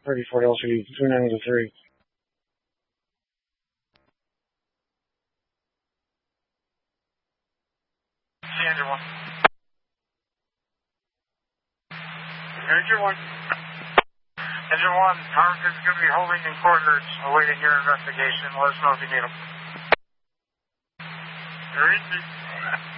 34 LCD, 29 to 3. Engine 1. Engine 1. Engine 1, Tark is going to be holding in quarters, awaiting your investigation. Let us know if you need them. Very easy.